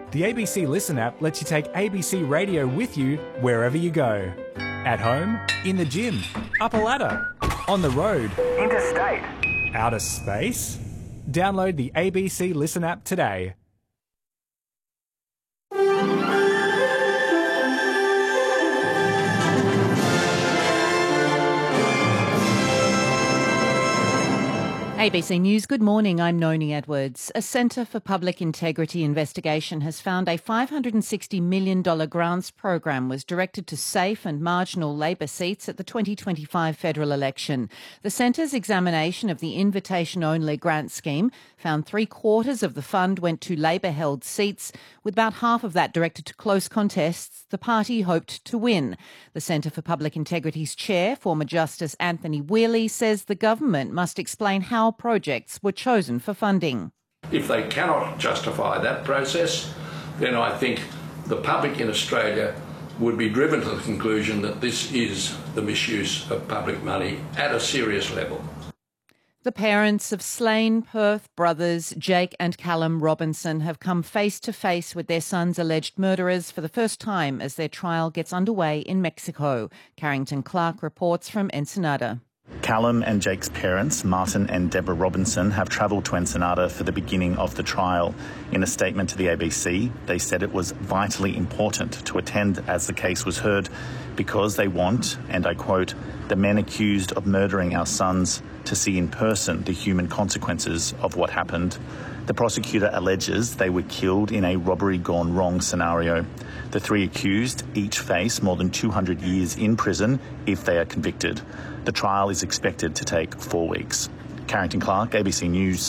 The ABC Listen app lets you take ABC Radio with you wherever you go. At home, in the gym, up a ladder, on the road, interstate, outer space. Download the ABC Listen app today. ABC News, good morning, I'm Noni Edwards. A Centre for Public Integrity investigation has found a $560 million grants program was directed to safe and marginal Labor seats at the 2025 federal election. The Centre's examination of the invitation-only grant scheme found 3/4 of the fund went to Labor-held seats, with about half of that directed to close contests the party hoped to win. The Centre for Public Integrity's chair, former Justice Anthony Whealy, says the government must explain how projects were chosen for funding. If they cannot justify that process, then I think the public in Australia would be driven to the conclusion that this is the misuse of public money at a serious level. The parents of slain Perth brothers Jake and Callum Robinson have come face to face with their son's alleged murderers for the first time as their trial gets underway in Mexico. Carrington Clark reports from Ensenada. Callum and Jake's parents, Martin and Deborah Robinson, have travelled to Ensenada for the beginning of the trial. In a statement to the ABC, they said it was vitally important to attend as the case was heard because they want, and I quote, the men accused of murdering our sons to see in person the human consequences of what happened. The prosecutor alleges they were killed in a robbery gone wrong scenario. The three accused each face more than 200 years in prison if they are convicted. The trial is expected to take 4 weeks. Carrington Clark, ABC News.